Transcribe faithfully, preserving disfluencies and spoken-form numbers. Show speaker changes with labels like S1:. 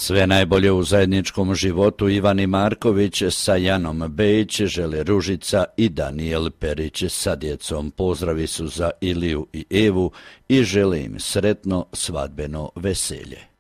S1: Sve najbolje u zajedničkom životu Ivan Marković sa Janom Bejić žele Ružica i Danijel Perić sa djecom. Pozdravi su za Iliju i Evu i žele im sretno svadbeno veselje.